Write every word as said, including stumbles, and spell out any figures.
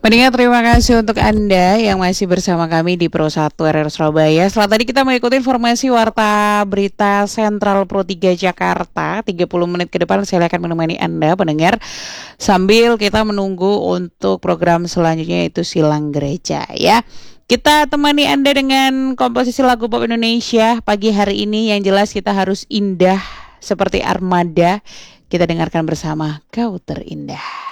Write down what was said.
Pendengar, terima kasih untuk Anda yang masih bersama kami di Pro satu R R Surabaya. Setelah tadi kita mengikuti informasi Warta Berita Sentral Pro tiga Jakarta, tiga puluh menit ke depan saya akan menemani Anda pendengar sambil kita menunggu untuk program selanjutnya, yaitu Silang Gereja ya. Kita temani Anda dengan komposisi lagu pop Indonesia pagi hari ini. Yang jelas kita harus indah seperti Armada. Kita dengarkan bersama Kau Terindah.